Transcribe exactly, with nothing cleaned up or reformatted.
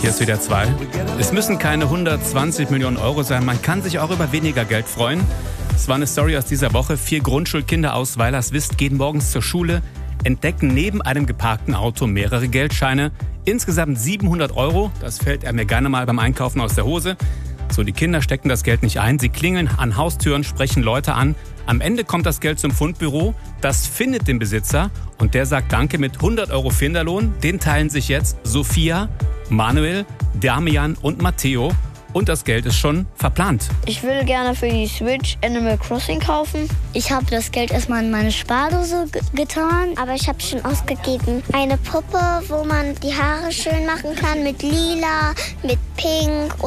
Hier ist wieder zwei. Es müssen keine hundertzwanzig Millionen Euro sein. Man kann sich auch über weniger Geld freuen. Es war eine Story aus dieser Woche. Vier Grundschulkinder aus Weilerswist gehen morgens zur Schule, entdecken neben einem geparkten Auto mehrere Geldscheine. Insgesamt siebenhundert Euro. Das fällt er mir gerne mal beim Einkaufen aus der Hose. So, die Kinder stecken das Geld nicht ein. Sie klingeln an Haustüren, sprechen Leute an. Am Ende kommt das Geld zum Fundbüro. Das findet den Besitzer und der sagt Danke mit hundert Euro Finderlohn. Den teilen sich jetzt Sophia, Manuel, Damian und Matteo. Und das Geld ist schon verplant. Ich will gerne für die Switch Animal Crossing kaufen. Ich habe das Geld erstmal in meine Spardose ge- getan. Aber ich habe schon ausgegeben. Eine Puppe, wo man die Haare schön machen kann mit lila, mit pink